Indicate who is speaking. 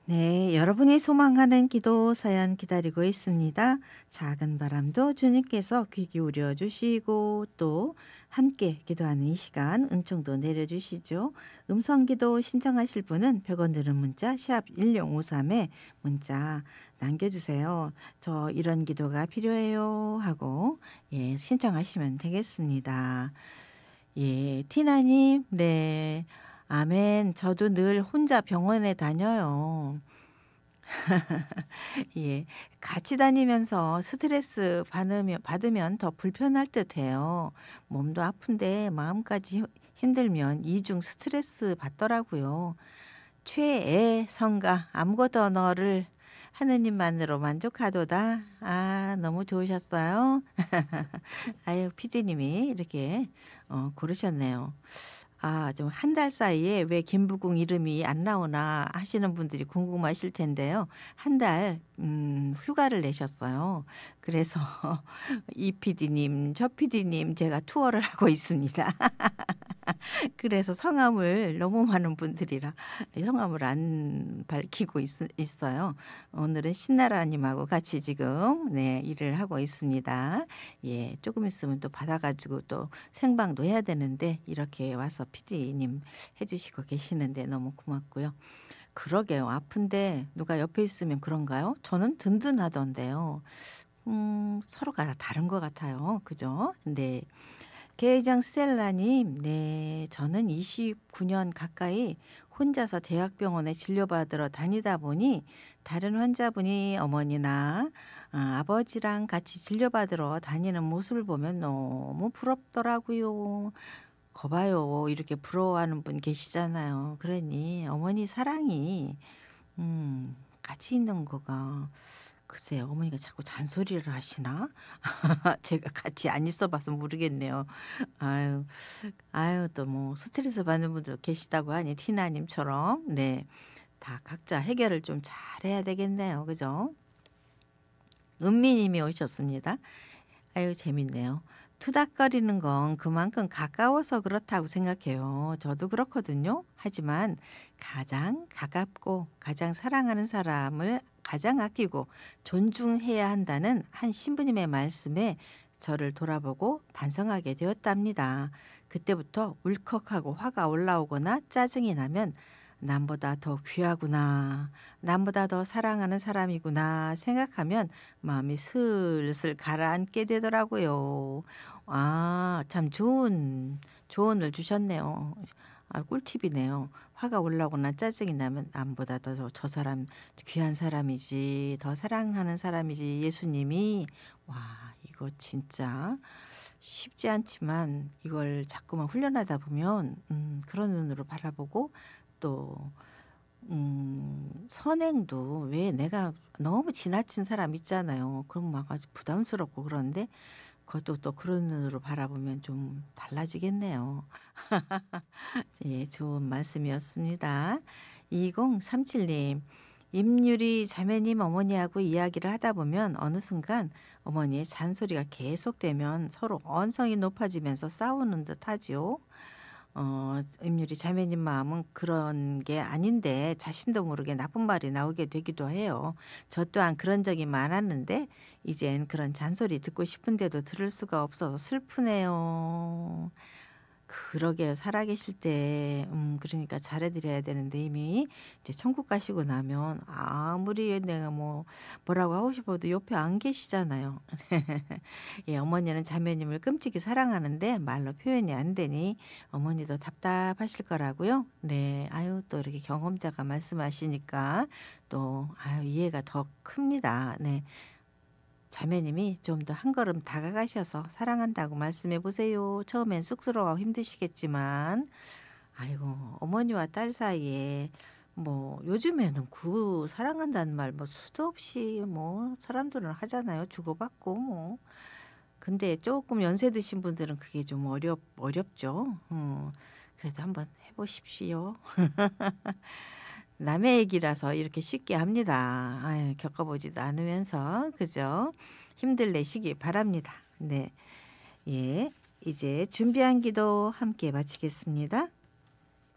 Speaker 1: 네, 여러분이 소망하는 기도 사연 기다리고 있습니다. 작은 바람도 주님께서 귀 기울여 주시고 또 함께 기도하는 이 시간 은총도 내려주시죠. 음성 기도 신청하실 분은 100원 드는 문자 샵 1053에 문자 남겨주세요. 저 이런 기도가 필요해요 하고 신청하시면 되겠습니다. 티나님, 네. 아멘. 저도 늘 혼자 병원에 다녀요. 예. 같이 다니면서 스트레스 받으면 더 불편할 듯해요. 몸도 아픈데 마음까지 힘들면 이중 스트레스 받더라고요. 최애 성가 아무것도 너를 하느님만으로 만족하도다. 아, 너무 좋으셨어요. 아유, 피디님이 이렇게 고르셨네요. 아, 좀 한 달 사이에 왜 김부궁 이름이 안 나오나 하시는 분들이 궁금하실 텐데요. 한 달 휴가를 내셨어요. 그래서 이 PD님, 저 PD님 제가 투어를 하고 있습니다. 그래서 성함을 너무 많은 분들이라 성함을 안 밝히고 있어요. 오늘은 신나라님하고 같이 지금 일을 하고 있습니다. 예, 조금 있으면 또 받아가지고 또 생방도 해야 되는데 이렇게 와서 PD님 해주시고 계시는데 너무 고맙고요. 그러게요. 아픈데 누가 옆에 있으면 그런가요? 저는 든든하던데요. 서로가 다 다른 것 같아요. 그죠? 네. 계정 스텔라님, 네. 저는 29년 가까이 혼자서 대학병원에 진료받으러 다니다 보니 다른 환자분이 어머니나 아버지랑 같이 진료받으러 다니는 모습을 보면 너무 부럽더라고요. 거봐요. 이렇게 부러워하는 분 계시잖아요. 그러니 어머니 사랑이 같이 있는 거가 글쎄요. 어머니가 자꾸 잔소리를 하시나? 제가 같이 안 있어 봐서 모르겠네요. 아유. 아유, 또 뭐 스트레스 받는 분도 계시다고 하니 티나 님처럼 네. 다 각자 해결을 좀 잘해야 되겠네요. 그죠? 은미 님이 오셨습니다. 아유, 재밌네요. 투닥거리는 건 그만큼 가까워서 그렇다고 생각해요. 저도 그렇거든요. 하지만 가장 가깝고 가장 사랑하는 사람을 가장 아끼고 존중해야 한다는 한 신부님의 말씀에 저를 돌아보고 반성하게 되었답니다. 그때부터 울컥하고 화가 올라오거나 짜증이 나면 남보다 더 귀하구나, 남보다 더 사랑하는 사람이구나 생각하면 마음이 슬슬 가라앉게 되더라고요. 아, 참 좋은 조언을 주셨네요. 아, 꿀팁이네요. 화가 올라오거나 짜증이 나면 남보다 더 저 사람 귀한 사람이지, 더 사랑하는 사람이지 예수님이. 와, 이거 진짜 쉽지 않지만 이걸 자꾸만 훈련하다 보면 그런 눈으로 바라보고 또 선행도 왜 내가 너무 지나친 사람 있잖아요. 그럼 막 아주 부담스럽고 그런데 그것도 또 그런 눈으로 바라보면 좀 달라지겠네요. 예, 좋은 말씀이었습니다. 2037님, 임유리 자매님 어머니하고 이야기를 하다 보면 어느 순간 어머니의 잔소리가 계속되면 서로 언성이 높아지면서 싸우는 듯 하지요. 임유리 자매님 마음은 그런 게 아닌데 자신도 모르게 나쁜 말이 나오게 되기도 해요. 저 또한 그런 적이 많았는데 이젠 그런 잔소리 듣고 싶은데도 들을 수가 없어서 슬프네요. 그러게요. 살아계실 때 그러니까 잘해 드려야 되는데 이미 이제 천국 가시고 나면 아무리 내가 뭐라고 하고 싶어도 옆에 안 계시잖아요. 예, 어머니는 자매님을 끔찍이 사랑하는데 말로 표현이 안 되니 어머니도 답답하실 거라고요. 네. 아유, 또 이렇게 경험자가 말씀하시니까 또 아유, 이해가 더 큽니다. 네. 자매님이 좀 더 한 걸음 다가가셔서 사랑한다고 말씀해 보세요. 처음엔 쑥스러워하고 힘드시겠지만 아이고, 어머니와 딸 사이에 요즘에는 그 사랑한다는 말 수도 없이 사람들은 하잖아요. 주고받고 근데 조금 연세 드신 분들은 그게 좀 어렵죠. 그래도 한번 해 보십시오. 남의 얘기라서 이렇게 쉽게 합니다. 아유, 겪어보지도 않으면서 그죠? 힘들 내시기 바랍니다. 네. 예. 이제 준비한 기도 함께 마치겠습니다.